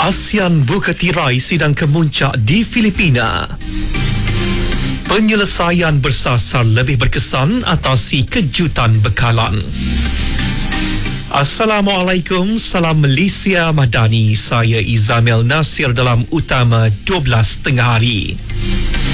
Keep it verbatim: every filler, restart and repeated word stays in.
ASEAN buka tirai sidang kemuncak di Filipina. Penyelesaian bersasar lebih berkesan atasi kejutan bekalan. Assalamualaikum, salam Malaysia Madani. Saya Izamil Nasir dalam Utama dua belas tengah hari.